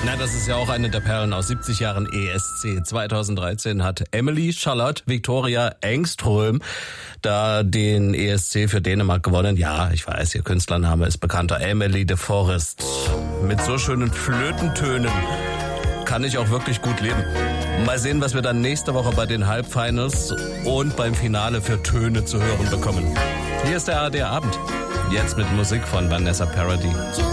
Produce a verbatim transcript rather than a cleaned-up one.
Na, das ist ja auch eine der Perlen aus siebzig Jahren E S C. zweitausenddreizehn hat Emily Charlotte Victoria Engström da den E S C für Dänemark gewonnen. Ja, ich weiß, ihr Künstlername ist bekannter. Emily de Forest. Mit so schönen Flötentönen kann ich auch wirklich gut leben. Mal sehen, was wir dann nächste Woche bei den Halbfinals und beim Finale für Töne zu hören bekommen. Hier ist der A R D Abend. Jetzt mit Musik von Vanessa Paradis.